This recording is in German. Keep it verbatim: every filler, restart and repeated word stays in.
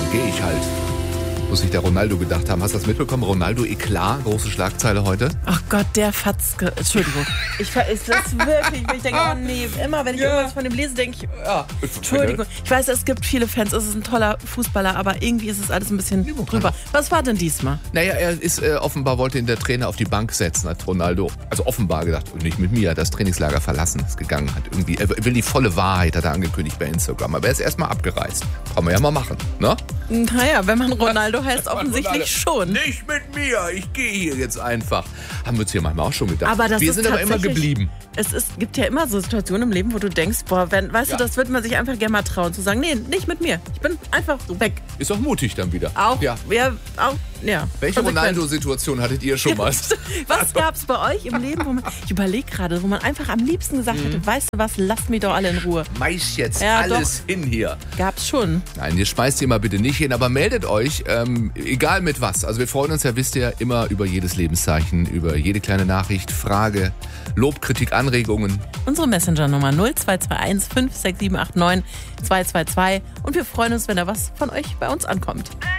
gehe ich halt. Muss sich der Ronaldo gedacht haben. Hast du das mitbekommen? Ronaldo Eklat, große Schlagzeile heute. Ach Gott, der Fatzke. Entschuldigung. Ich ist das wirklich, ich denke, oh nee, immer wenn ich ja. irgendwas von dem lese, denke ich, ja. Entschuldigung. Ich weiß, es gibt viele Fans, es ist ein toller Fußballer, aber irgendwie ist es alles ein bisschen drüber. Was war denn diesmal? Naja, er ist äh, offenbar, wollte ihn der Trainer auf die Bank setzen, hat Ronaldo, also offenbar gedacht, nicht mit mir, das Trainingslager verlassen, ist gegangen, hat irgendwie, er will die volle Wahrheit, hat er angekündigt bei Instagram, aber er ist erstmal abgereist. Kann man ja mal machen, ne? Naja, wenn man Ronaldo heißt, offensichtlich schon. Nicht mit mir, ich gehe hier jetzt einfach. Haben wir uns hier manchmal auch schon gedacht. Aber das wir ist sind aber immer geblieben. Es ist, gibt ja immer so Situationen im Leben, wo du denkst, boah, wenn, weißt ja. du, das würde man sich einfach gerne mal trauen, zu sagen, nee, nicht mit mir. Ich bin einfach weg. Ist auch mutig dann wieder. Auch, ja. ja, auch, ja. Welche Ronaldo-Situation hattet ihr schon mal? Was gab es bei euch im Leben, wo man, ich überlege gerade, wo man einfach am liebsten gesagt mhm. hätte, weißt du was, lasst mich doch alle in Ruhe. Schmeiß jetzt ja, alles doch. hin hier. Gab's schon. Nein, ihr schmeißt ihr mal bitte nicht hin, aber meldet euch, ähm, egal mit was. Also wir freuen uns ja, wisst ihr, immer über jedes Lebenszeichen, über jede kleine Nachricht, Frage, Lob, Kritik, Anregungen. Unsere Messenger-Nummer null zwei zwei eins fünf sechs sieben acht neun zwei zwei zwei und wir freuen uns, wenn da was von euch bei uns ankommt.